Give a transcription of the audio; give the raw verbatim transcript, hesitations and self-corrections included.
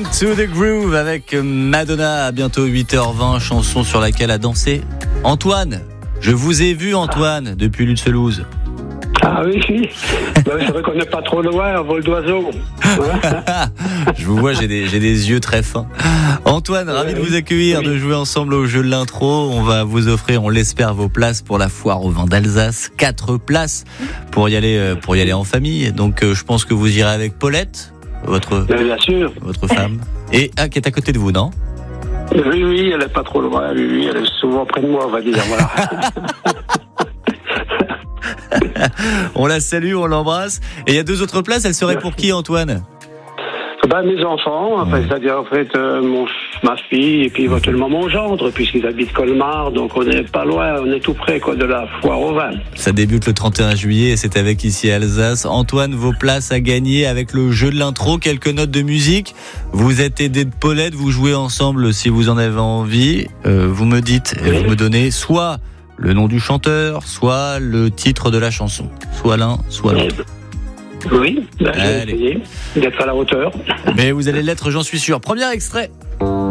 to the Groove avec Madonna, à bientôt huit heures vingt, chanson sur laquelle a dansé Antoine. Je vous ai vu, Antoine, depuis Lutzelouse. Ah oui, oui. Ben, c'est vrai qu'on n'est pas trop loin, en vol d'oiseau. Je vous vois, j'ai des, j'ai des yeux très fins. Antoine, ravi de vous accueillir, oui. de jouer ensemble au jeu de l'intro. On va vous offrir, on l'espère, vos places pour la foire au vin d'Alsace. Quatre places pour y aller, pour y aller en famille. Donc, je pense que vous irez avec Paulette, votre, ben, bien sûr. votre femme. Et ah, qui est à côté de vous, non? Oui, oui, elle n'est pas trop loin. Oui, oui, elle est souvent près de moi, on va dire. Voilà. On la salue, on l'embrasse. Et il y a deux autres places, elles seraient pour qui, Antoine? Ben, mes enfants, enfin, ouais. c'est-à-dire en fait euh, mon, ma fille et puis éventuellement mon gendre, puisqu'ils habitent Colmar, donc on n'est pas loin, on est tout près quoi, de la foire au vin. Ça débute le trente et un juillet et c'est avec ici Alsace. Antoine, vos places à gagner avec le jeu de l'intro, quelques notes de musique. Vous êtes aidé de Paulette, vous jouez ensemble si vous en avez envie. Euh, vous me dites et oui. vous me donnez soit le nom du chanteur, soit le titre de la chanson. Soit l'un, soit l'autre. Oui, ben, je vais essayer d'être à la hauteur. Mais vous allez l'être, j'en suis sûr. Premier extrait.